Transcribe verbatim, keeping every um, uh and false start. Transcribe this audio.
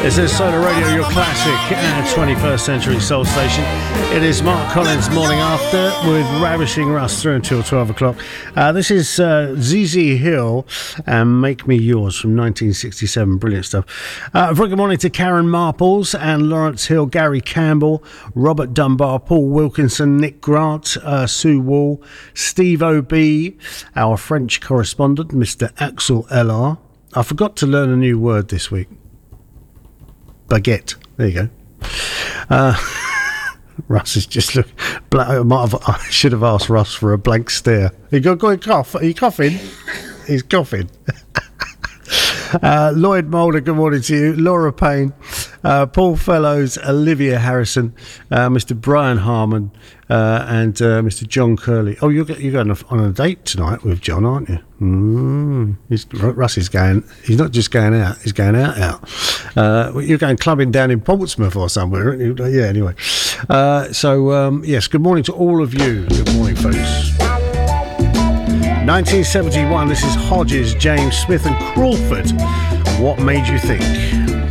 This is Solar Radio, your classic and twenty-first century soul station. It is Mark Collins' Morning After with Ravishing Russ through until twelve o'clock. Uh, this is uh, Z Z Hill and Make Me Yours from nineteen sixty-seven. Brilliant stuff. Uh, very good morning to Karen Marples and Lawrence Hill, Gary Campbell, Robert Dunbar, Paul Wilkinson, Nick Grant, uh, Sue Wall, Steve O B, our French correspondent, Mister Axel L R. I forgot to learn a new word this week. Baguette. There you go. Uh, Russ is just look. I, might have, I should have asked Russ for a blank stare. He got going cough. Are you coughing? He's coughing. Uh, Lloyd Mulder, good morning to you. Laura Payne, uh, Paul Fellows, Olivia Harrison, uh, Mister Brian Harmon, uh, and uh, Mister John Curley. Oh, you're, you're going on a date tonight with John, aren't you? Mm, he's, Russ is going, he's not just going out, he's going out, out. Uh, you're going clubbing down in Portsmouth or somewhere, aren't you? Yeah, anyway. Uh, so, um, yes, good morning to all of you. Good morning, folks. nineteen seventy-one, this is Hodges, James Smith and Crawford. What Made You Think?